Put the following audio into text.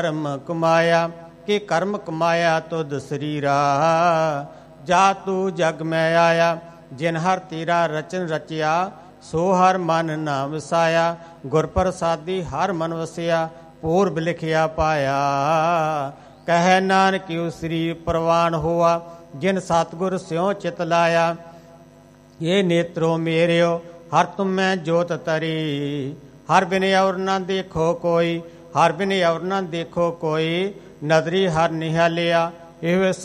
ਕਰਮ ਕਮਾਇਆ ਕਿ ਕਰਮ ਕਮਾਇਆ ਤੁਧ ਸਰੀਰਾ। ਜਾ ਤੂੰ ਜਗ ਮੈਂ ਆਇਆ ਜਿਨ ਹਰ ਤੇਰਾ ਰਚਨ ਰਚਿਆ। ਸੋ ਹਰ ਮਨ ਨਾ ਵਸਾਇਆ ਗੁਰ ਪ੍ਰਸਾਦੀ ਹਰ ਮਨ ਵਸਿਆ। ਪੂਰਬ ਲਿਖਿਆ ਪਾਇਆ ਕਹਿ ਨਾਨਕ ਕਿਉ ਸਰੀਰ ਪ੍ਰਵਾਨ ਹੋਆ। ਜਿਨ ਸਤਿਗੁਰ ਸਿਉ ਚਿਤ ਲਾਇਆ। ਇਹ ਨੇਤਰੋ ਮੇਰਿਓ ਹਰ ਤੁਮੈ ਜੋਤ ਤਰੀ। ਹਰ ਬਿਨ ਔਰ ਨਾ ਦੇਖੋ ਕੋਈ, ਹਰ ਬਿਨ ਔਰ ਨਾ ਦੇਖੋ ਕੋਈ। ਨਦਰੀ ਹਰ ਨਿਹਾਲਿਆ ਇਹ